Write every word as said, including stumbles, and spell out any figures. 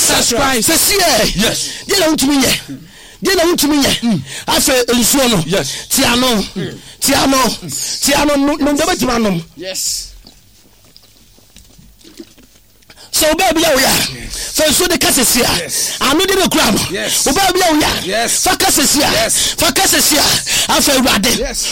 Jesus Christ. Say see. Yes. Ye na untumi ye. Ye na untumi ye. Afa nsuo no. Yes. Tiano. Tiano. Tiano no no de betima nom. Yes. So baby ya ya. For so the casesia. Anu de be kura no. Yes. O baby ya ya. Yes. For casesia. Yes. For casesia. Afa urade. Yes.